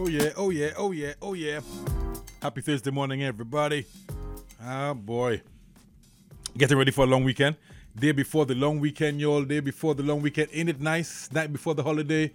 Oh yeah, oh yeah, oh yeah, oh yeah. Happy Thursday morning, everybody. Ah, boy. Getting ready for a long weekend. Day before the long weekend, y'all. Day before the long weekend. Ain't it nice? Night before the holiday.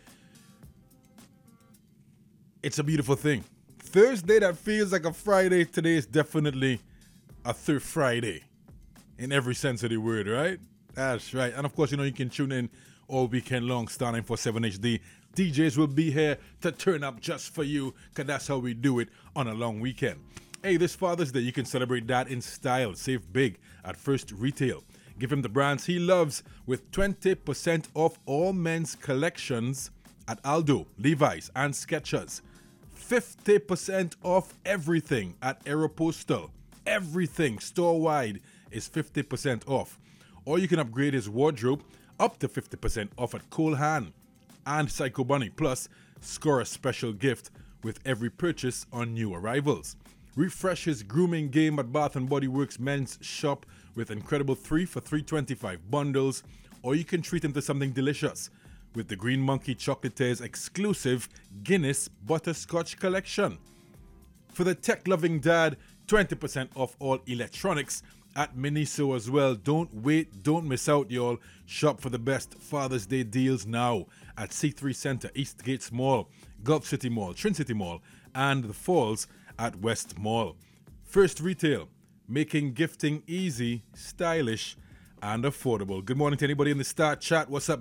It's a beautiful thing. Thursday that feels like a Friday. Today is definitely a third Friday. In every sense of the word, right? That's right. And of course, you can tune in all weekend long, star 947 HD. DJs will be here to turn up just for you, because that's how we do it on a long weekend. Hey, this Father's Day, you can celebrate that in style. Save big at First Retail. Give him the brands he loves with 20% off all men's collections at Aldo, Levi's, and Skechers. 50% off everything at Aeropostale. Everything store-wide is 50% off. Or you can upgrade his wardrobe up to 50% off at Cole Haan and Psycho Bunny. Plus, score a special gift with every purchase on new arrivals. Refresh his grooming game at Bath & Body Works men's shop with incredible 3 for $3.25 bundles. Or you can treat him to something delicious with the Green Monkey Chocolatiers exclusive Guinness Butterscotch collection. For the tech-loving dad, 20% off all electronics at Miniso as well. Don't wait, don't miss out, y'all. Shop for the best Father's Day deals now at C3 Center, Eastgate Mall, Gulf City Mall, Trin City Mall, and the Falls at West Mall. First Retail, making gifting easy, stylish, and affordable. Good morning to anybody in the Star Chat. What's up?